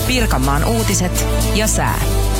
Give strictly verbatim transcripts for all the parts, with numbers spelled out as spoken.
Pirkanmaan uutiset ja sää.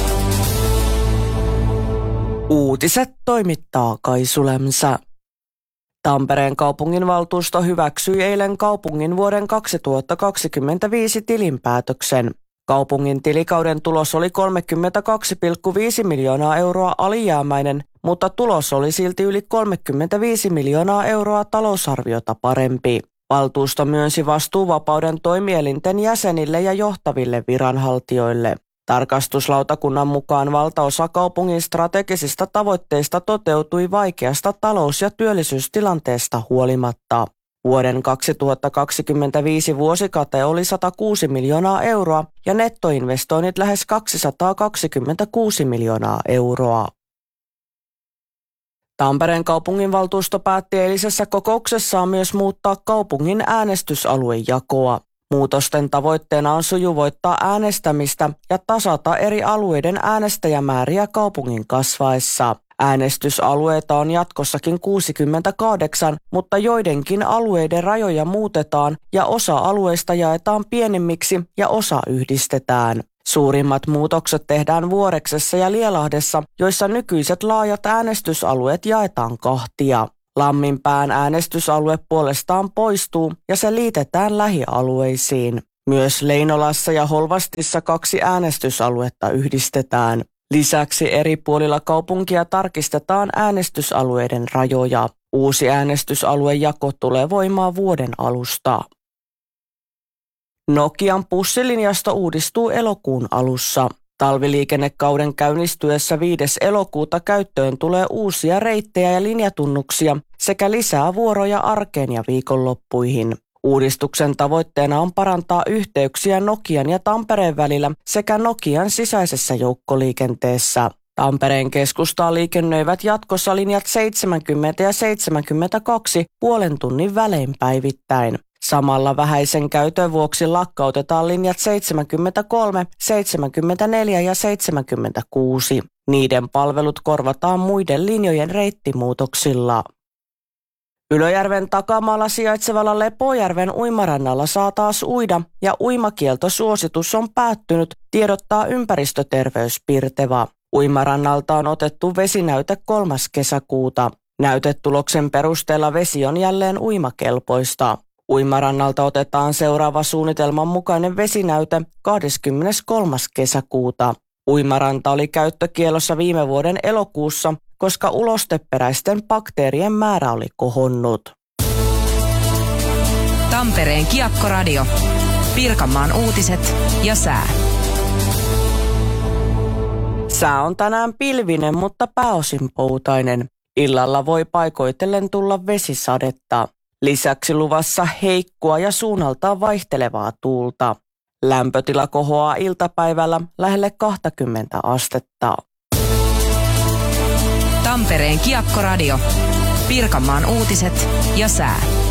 Uutiset toimittaa Kaisu Lämsä. Tampereen kaupunginvaltuusto hyväksyi eilen kaupungin vuoden kaksituhattakaksikymmentäviisi tilinpäätöksen. Kaupungin tilikauden tulos oli kolmekymmentäkaksi pilkku viisi miljoonaa euroa alijäämäinen, mutta tulos oli silti yli kolmekymmentäviisi miljoonaa euroa talousarviota parempi. Valtuusto myönsi vastuuvapauden toimielinten jäsenille ja johtaville viranhaltijoille. Tarkastuslautakunnan mukaan valtaosa kaupungin strategisista tavoitteista toteutui vaikeasta talous- ja työllisyystilanteesta huolimatta. Vuoden kaksituhattakaksikymmentäviisi vuosikate oli sata kuusi miljoonaa euroa ja nettoinvestoinnit lähes kaksisataakaksikymmentäkuusi miljoonaa euroa. Tampereen kaupunginvaltuusto päätti eilisessä kokouksessaan myös muuttaa kaupungin äänestysaluejakoa. Muutosten tavoitteena on sujuvoittaa äänestämistä ja tasata eri alueiden äänestäjämääriä kaupungin kasvaessa. Äänestysalueita on jatkossakin kuusikymmentäkahdeksan, mutta joidenkin alueiden rajoja muutetaan ja osa alueista jaetaan pienemmiksi ja osa yhdistetään. Suurimmat muutokset tehdään Vuoreksessa ja Lielahdessa, joissa nykyiset laajat äänestysalueet jaetaan kahtia. Lamminpään äänestysalue puolestaan poistuu ja se liitetään lähialueisiin. Myös Leinolassa ja Holvastissa kaksi äänestysaluetta yhdistetään. Lisäksi eri puolilla kaupunkia tarkistetaan äänestysalueiden rajoja. Uusi äänestysaluejako tulee voimaan vuoden alusta. Nokian bussilinjasto uudistuu elokuun alussa. Talviliikennekauden käynnistyessä viides elokuuta käyttöön tulee uusia reittejä ja linjatunnuksia sekä lisää vuoroja arkeen ja viikonloppuihin. Uudistuksen tavoitteena on parantaa yhteyksiä Nokian ja Tampereen välillä sekä Nokian sisäisessä joukkoliikenteessä. Tampereen keskustaa liikennöivät jatkossa linjat seitsemänkymmentä ja seitsemänkymmentäkaksi puolen tunnin välein päivittäin. Samalla vähäisen käytön vuoksi lakkautetaan linjat seitsemänkymmentäkolme, seitsemänkymmentäneljä ja seitsemänkymmentäkuusi. Niiden palvelut korvataan muiden linjojen reittimuutoksilla. Ylöjärven takamaalla sijaitsevalla Lepojärven uimarannalla saa taas uida ja uimakieltosuositus on päättynyt, tiedottaa ympäristöterveys Pirteva. Uimarannalta on otettu vesinäyte kolmas kesäkuuta. Näytetuloksen perusteella vesi on jälleen uimakelpoista. Uimarannalta otetaan seuraava suunnitelman mukainen vesinäyte kahdeskymmeneskolmas kesäkuuta. Uimaranta oli käyttökiellossa viime vuoden elokuussa, koska ulosteperäisten bakteerien määrä oli kohonnut. Tampereen Kiekkoradio. Pirkanmaan uutiset ja sää. Sää on tänään pilvinen, mutta pääosin poutainen. Illalla voi paikoitellen tulla vesisadetta. Lisäksi luvassa heikkoa ja suunnaltaan vaihtelevaa tuulta. Lämpötila kohoaa iltapäivällä lähelle kaksikymmentä astetta. Tampereen Kiekkoradio. Pirkanmaan uutiset ja sää.